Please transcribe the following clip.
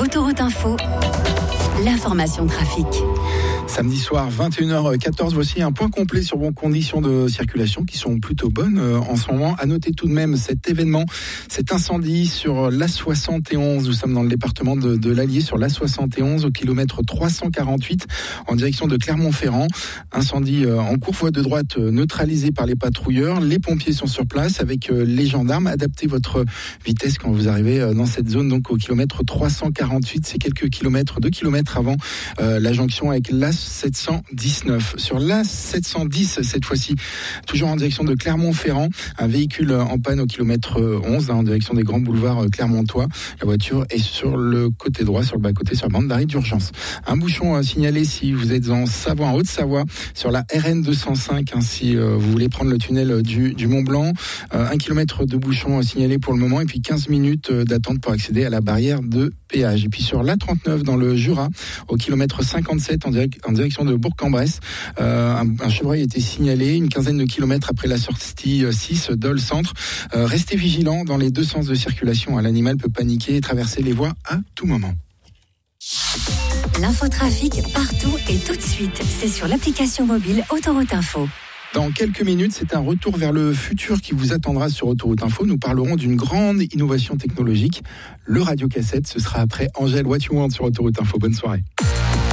Autoroute Info, l'information trafic. Samedi soir, 21h14, voici un point complet sur vos conditions de circulation qui sont plutôt bonnes en ce moment. À noter tout de même cet événement, cet incendie sur l'A71. Nous sommes dans le département de l'Allier, sur l'A71, au kilomètre 348, en direction de Clermont-Ferrand. Incendie en cours, voie de droite neutralisée par les patrouilleurs. Les pompiers sont sur place avec les gendarmes. Adaptez votre vitesse quand vous arrivez dans cette zone, donc au kilomètre 348. C'est quelques kilomètres, 2 kilomètres avant la jonction avec l'A719. Sur l'A710, cette fois-ci, toujours en direction de Clermont-Ferrand, un véhicule en panne au kilomètre 11, en direction des grands boulevards clermontois. La voiture est sur le côté droit, sur le bas-côté, sur la bande d'arrêt d'urgence. Un bouchon signalé si vous êtes en Savoie, en Haute-Savoie, sur la RN 205, si vous voulez prendre le tunnel du Mont-Blanc. 1 kilomètre de bouchon signalé pour le moment, et puis 15 minutes d'attente pour accéder à la barrière de péage. Et puis sur l'A39 dans le Jura, au kilomètre 57 en direction de Bourg-en-Bresse, un chevreuil a été signalé une quinzaine de kilomètres après la sortie 6 Dole Centre. Restez vigilants dans les deux sens de circulation. L'animal peut paniquer et traverser les voies à tout moment. L'infotrafic partout et tout de suite. C'est sur l'application mobile Autoroute Info. Dans quelques minutes, c'est un retour vers le futur qui vous attendra sur Autoroute Info. Nous parlerons d'une grande innovation technologique, le radiocassette. Ce sera après Angèle What You Want sur Autoroute Info. Bonne soirée.